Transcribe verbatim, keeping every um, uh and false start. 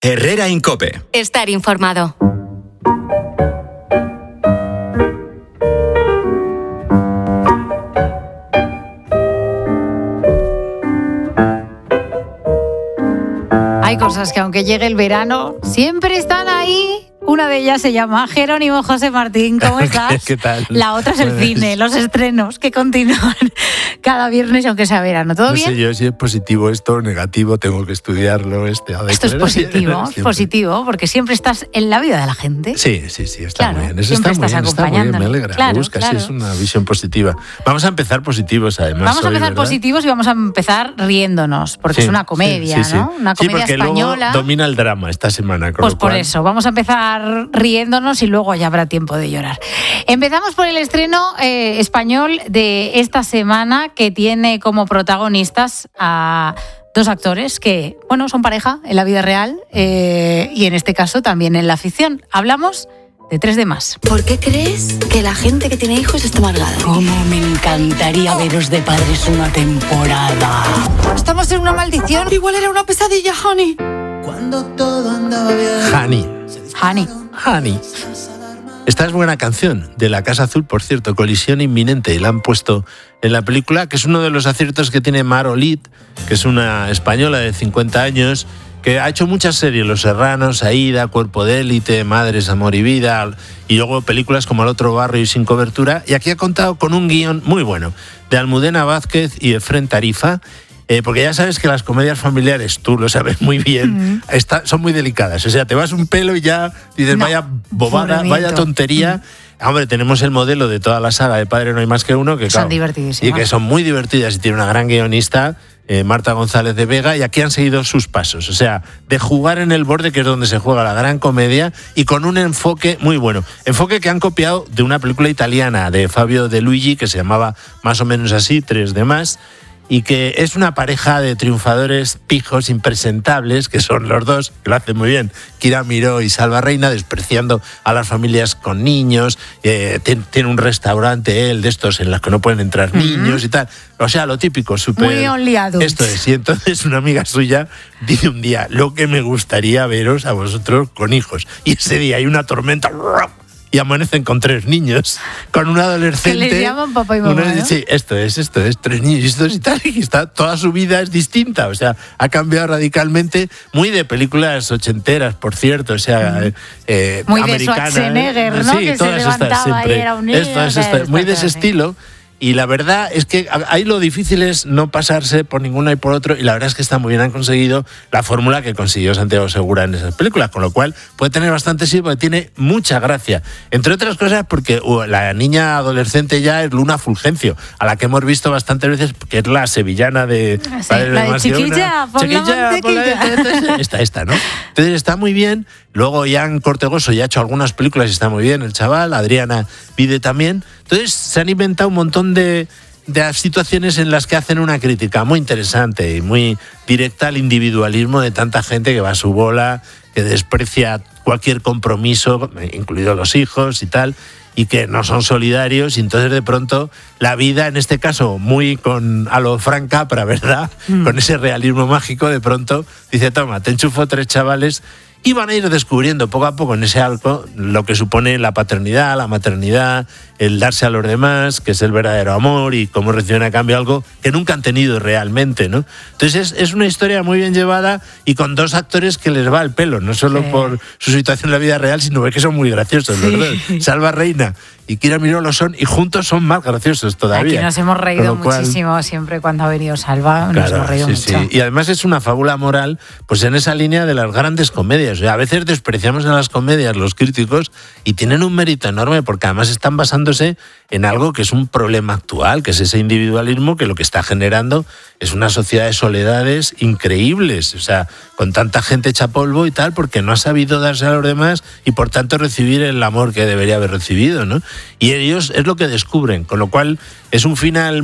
Herrera Incope. Estar informado. Hay cosas que aunque llegue el verano, siempre están ahí. Una de ellas se llama Jerónimo José Martín. ¿Cómo estás? ¿Qué tal? La otra es el Bueno, cine, los estrenos que continúan cada viernes, aunque sea verano. ¿Todo no bien? sé yo si es positivo esto o negativo, tengo que estudiarlo. Este, Esto es positivo, siempre. positivo, porque siempre estás en la vida de la gente. Sí, sí, sí, está Claro, muy bien. Eso siempre está muy estás bien, está muy bien, me acompañándole. alegra. Claro, me busca, claro. sí, es una visión positiva. Vamos a empezar positivos, además. Vamos a hoy, empezar ¿verdad? positivos y vamos a empezar riéndonos, porque Sí, es una comedia, sí, sí, sí. ¿no? Una Sí, comedia porque española. luego domina el drama esta semana. Con Pues lo por cual- eso, vamos a empezar riéndonos y luego ya habrá tiempo de llorar. Empezamos por el estreno eh, español de esta semana, que tiene como protagonistas a dos actores que, bueno, son pareja en la vida real eh, y en este caso también en la ficción. Hablamos de Tres de Más. ¿Por qué crees que la gente que tiene hijos está amargada? Cómo me encantaría veros de padres una temporada. Estamos en una maldición. Igual era una pesadilla, honey. Cuando todo andaba bien. Hani, Hani. Hani. Esta es buena canción, de La Casa Azul, por cierto, Colisión Inminente, y la han puesto en la película, que es uno de los aciertos que tiene Mar Olid, que es una española de cincuenta años, que ha hecho muchas series, Los Serranos, Aída, Cuerpo de Élite, Madres, Amor y Vida, y luego películas como El Otro Barrio y Sin Cobertura, y aquí ha contado con un guión muy bueno, de Almudena Vázquez y Efrén Tarifa. Eh, porque ya sabes que las comedias familiares, tú lo sabes muy bien, mm. está, son muy delicadas. O sea, te vas un pelo y ya dices, No, vaya bobada, aburrimiento. vaya tontería. Mm. Hombre, tenemos el modelo de toda la saga de Padre No hay más que uno, que Son claro, divertidísimas. y que son muy divertidas y tiene una gran guionista, eh, Marta González de Vega, y aquí han seguido sus pasos. O sea, de jugar en el borde, que es donde se juega la gran comedia, y con un enfoque muy bueno. Enfoque que han copiado de una película italiana de Fabio De Luigi, que se llamaba más o menos así, Tres de Más, y que es una pareja de triunfadores pijos impresentables, que son los dos, que lo hacen muy bien, Kira Miró y Salva Reina, despreciando a las familias con niños, eh, tiene, tiene un restaurante él de estos en los que no pueden entrar niños uh-huh. y tal, o sea, lo típico, súper... Muy only adults. Esto es, y entonces una amiga suya dice un día, lo que me gustaría veros a vosotros con hijos, y ese día hay una tormenta... y amanecen con tres niños, con un adolescente. Que les llaman papá y mamá, uno, ¿no? Sí, esto es, esto es, tres niños, esto es y tal, y está, toda su vida es distinta, o sea, ha cambiado radicalmente, muy de películas ochenteras, por cierto, o sea, mm. eh, muy americanas. de Schwarzenegger, ¿no? Sí, que todas se levantaba estas siempre. y era un niño. Esto es, esto es, muy de ese estilo. Y la verdad es que ahí lo difícil es no pasarse por ninguno y por otro, y la verdad es que está muy bien, han conseguido la fórmula que consiguió Santiago Segura en esas películas, con lo cual puede tener bastante sí, porque tiene mucha gracia. Entre otras cosas porque uh, la niña adolescente ya es Luna Fulgencio, a la que hemos visto bastantes veces, que es la sevillana de... Sí, la de Chiquilla, por la mantequilla. Esta, esta, ¿no? Entonces está muy bien. Luego Ian Cortegoso ya ha hecho algunas películas y está muy bien, el chaval, Adriana Vide también. Entonces se han inventado un montón de, de situaciones en las que hacen una crítica muy interesante y muy directa al individualismo de tanta gente que va a su bola, que desprecia cualquier compromiso, incluidos los hijos y tal, y que no son solidarios, y entonces de pronto la vida, en este caso muy con a lo Frank Capra, ¿verdad? Mm. Con ese realismo mágico, de pronto dice, toma, te enchufo tres chavales. Y van a ir descubriendo poco a poco en ese arco lo que supone la paternidad, la maternidad, el darse a los demás, que es el verdadero amor, y cómo reciben a cambio algo que nunca han tenido realmente, ¿no? Entonces es, es una historia muy bien llevada y con dos actores que les va el pelo, no solo sí. por su situación en la vida real, sino que son muy graciosos sí. los dos. Salva Reina y Kira Miró lo son, y juntos son más graciosos todavía. Aquí nos hemos reído cual, muchísimo siempre cuando ha venido Salva, nos claro, hemos reído sí, mucho. Sí. Y además es una fábula moral, pues en esa línea de las grandes comedias. O sea, a veces despreciamos en las comedias los críticos y tienen un mérito enorme porque además están basándose en algo que es un problema actual, que es ese individualismo que lo que está generando es una sociedad de soledades increíbles, o sea, con tanta gente hecha polvo y tal, porque no ha sabido darse a los demás y por tanto recibir el amor que debería haber recibido, ¿no? Y ellos es lo que descubren, con lo cual es un final